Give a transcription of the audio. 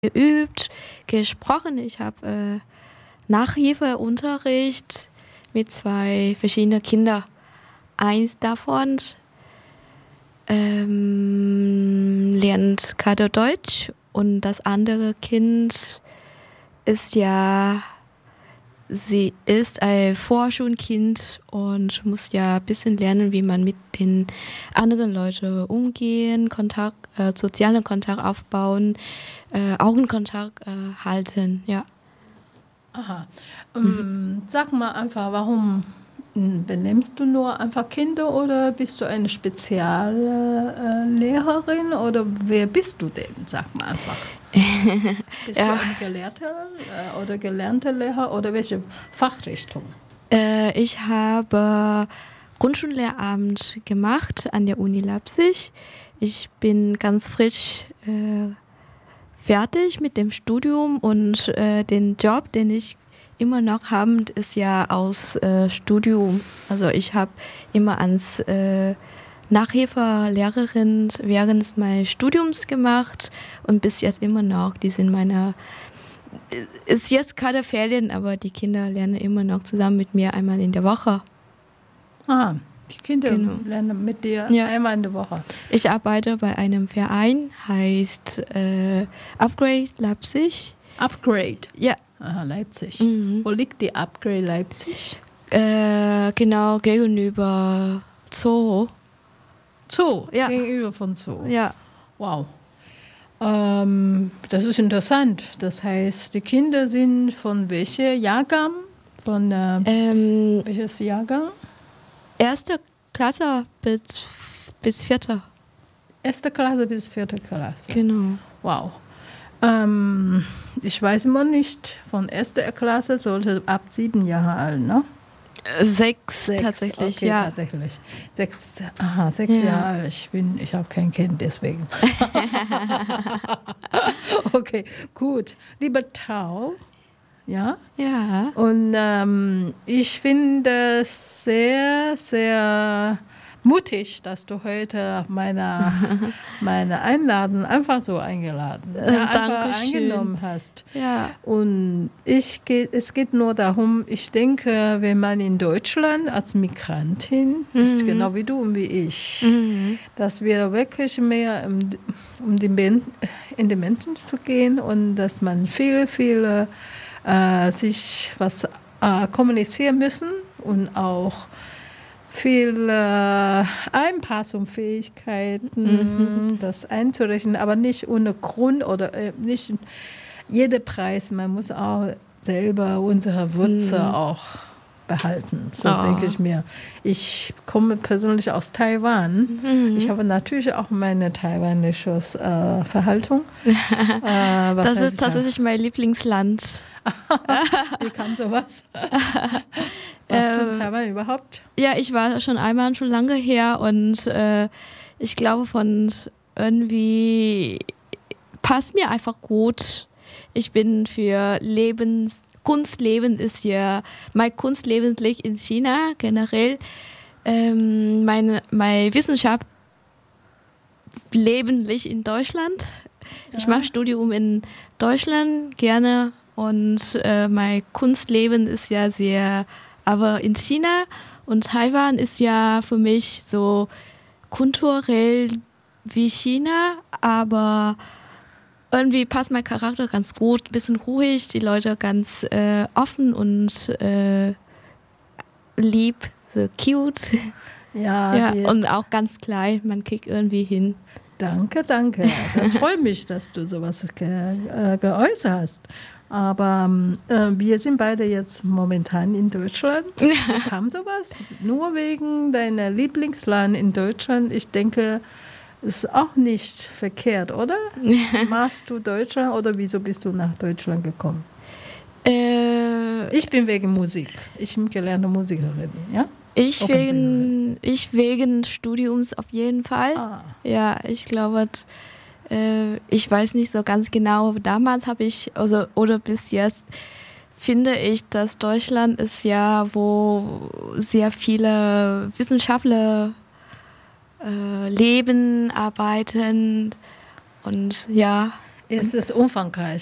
geübt, gesprochen. Ich habe Nachhilfeunterricht mit 2 verschiedenen Kindern. Eins davon lernt gerade Deutsch und das andere Kind sie ist ein Vorschulkind und muss ja ein bisschen lernen, wie man mit den anderen Leuten umgehen, sozialen Kontakt aufbauen, Augenkontakt halten, ja. Aha. Sag mal einfach, warum benimmst du nur einfach Kinder oder bist du eine Speziallehrerin oder wer bist du denn? Sag mal einfach. Bist du ein Gelehrter oder gelernter Lehrer oder welche Fachrichtung? Ich habe Grundschullehramt gemacht an der Uni Leipzig. Ich bin ganz frisch fertig mit dem Studium und den Job, den ich immer noch habe, ist ja aus Studium. Also ich habe immer als Nachhilfelehrerin während meines Studiums gemacht und bis jetzt immer noch. Die sind ist jetzt gerade Ferien, aber die Kinder lernen immer noch zusammen mit mir einmal in der Woche. Ah, die Kinder lernen mit dir einmal in der Woche. Ich arbeite bei einem Verein, heißt Upgrade Leipzig. Upgrade? Ja. Aha, Leipzig. Mhm. Wo liegt die Upgrade Leipzig? Genau gegenüber Zoo. Zoo? Ja. Gegenüber von Zoo? Ja. Wow. Das ist interessant. Das heißt, die Kinder sind von welchem Jahrgang? Von welches Jahrgang? 1. Klasse bis 4. 1. Klasse bis 4. Klasse. Genau. Wow. Ich weiß immer nicht, von 1. Klasse sollte ab 7 Jahre alt, ne? 6 tatsächlich, okay, ja. Tatsächlich. 6 Jahre alt. Ich habe kein Kind, deswegen. Okay, gut. Lieber Tao, ja? Ja. Und ich finde es sehr, sehr mutig, dass du heute meine Einladung einfach so angenommen hast. Ja. Und es geht nur darum, ich denke, wenn man in Deutschland als Migrantin, ist genau wie du und wie ich, dass wir wirklich mehr in die Menschen zu gehen und dass man viel sich was kommunizieren müssen und auch viel Einpassungsfähigkeiten, das einzurechnen, aber nicht ohne Grund oder nicht jeder Preis. Man muss auch selber unsere Wurzel auch behalten. So denke ich mir. Ich komme persönlich aus Taiwan. Ich habe natürlich auch meine taiwanische Verhaltung. Das ist tatsächlich mein Lieblingsland. Wie kam sowas? Warst du in Taiwan überhaupt? Ja, ich war schon einmal, schon lange her und ich glaube irgendwie passt mir einfach gut. Ich bin für Kunstleben ist ja, mein Kunstleben liegt in China generell. Meine Wissenschaft Leben liegt in Deutschland. Ja. Ich mache Studium in Deutschland gerne. Und mein Kunstleben ist ja sehr, aber in China und Taiwan ist ja für mich so kulturell wie China, aber irgendwie passt mein Charakter ganz gut, ein bisschen ruhig, die Leute ganz offen und lieb, so cute. Ja, und auch ganz klein, man kriegt irgendwie hin. Danke. Das freut mich, dass du sowas geäußert hast. Aber wir sind beide jetzt momentan in Deutschland. Wie kam sowas? Nur wegen deiner Lieblingsland in Deutschland. Ich denke, ist auch nicht verkehrt, oder? Machst du Deutschland oder wieso bist du nach Deutschland gekommen? Ich bin wegen Musik. Ich bin gelernte Musikerin, ja? Ich wegen Studiums auf jeden Fall. Ja, ich glaube, ich weiß nicht so ganz genau, aber damals habe ich, oder bis jetzt, finde ich, dass Deutschland ist ja, wo sehr viele Wissenschaftler leben, arbeiten und ja. Es ist umfangreich.